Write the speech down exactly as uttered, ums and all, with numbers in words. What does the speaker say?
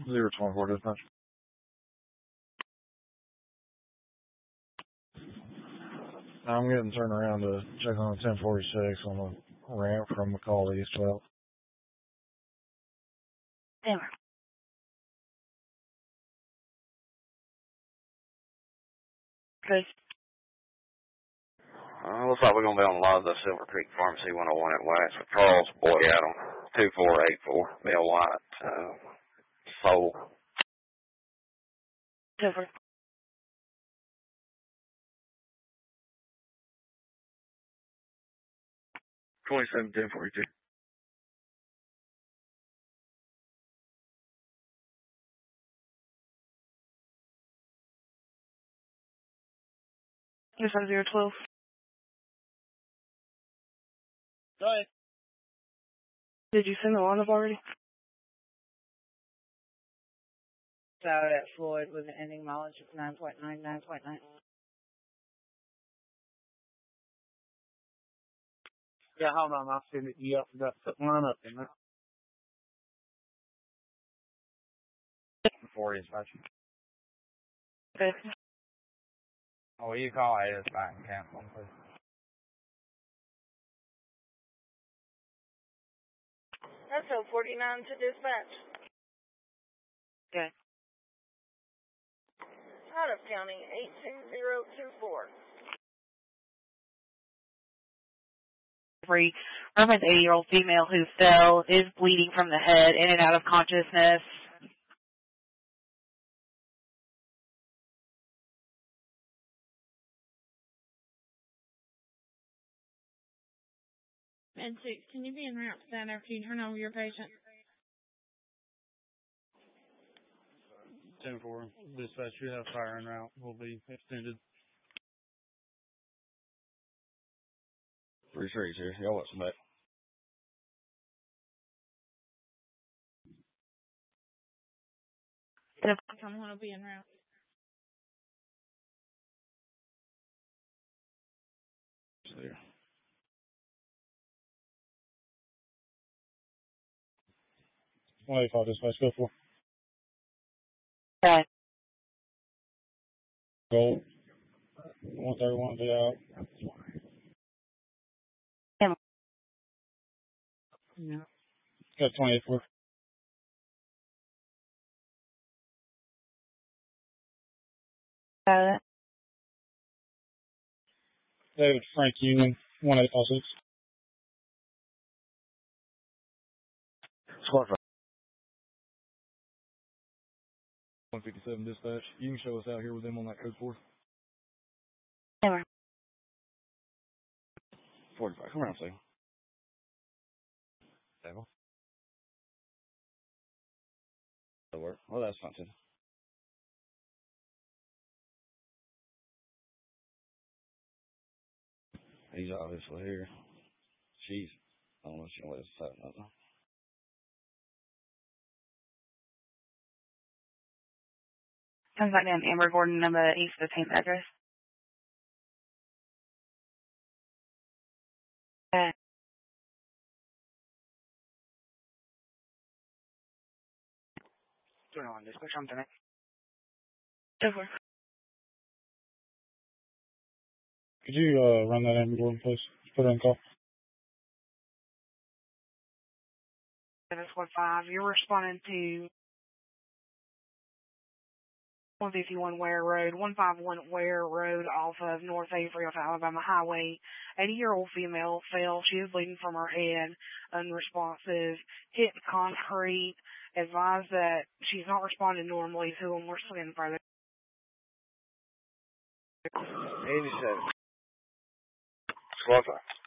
Zero twenty-four dispatch. I'm getting turned around to check on the ten forty-six on the ramp from McCall East twelve. Damn. Okay. Uh, looks like we're going to be on the lot of the Silver Creek Pharmacy one oh one at Wax with Charles Boyd out on two four eight four, Bill White, uh, Soul. Silver. twenty-seven ten forty-two. Here's on zero twelve. Go ahead. Did you send the line up already? Out at Floyd with an ending mileage of nine point nine, nine point nine. Yeah, hold on. I'll send it to you. I forgot to put one up in there. Four dispatch. Okay. Oh, will you call A S back and cancel them, please? That's O forty-nine to dispatch. Okay. Out of county, eight two zero two four. Three. Reference eighty-year-old female who fell, is bleeding from the head, in and out of consciousness. And six, can you be en route to that after you turn over your patient? ten four, dispatch, you have fire en route, will be extended. Three threes here. Y'all want some back? Someone will be en route. There. one eighty-five dispatch, go for. Okay. Gold. one thirty-one, be out. Yeah. Got twenty-eight four. Got it. David Frank Union, one eight five six. Squad five. one fifty-seven dispatch. You can show us out here with them on that code four. Hammer. forty-five. Come around, Sam. Table. That'll work. Well, that's not too. He's obviously here. She's. I don't know if she can let us set nothing. Comes back down Amber Gordon, number East fifteenth address. Okay. Turn on dispatch, I'm done. Over. Could you uh, run that Amber Gordon, please? Put it on call. seven four five. You're responding to one fifty-one Ware Road, one fifty-one Ware Road off of North Avery off Alabama Highway. eighty-year-old female fell. She is bleeding from her head, unresponsive, hit concrete. Advised that she's not responding normally, so we're looking further. eighty-seven. Squad five.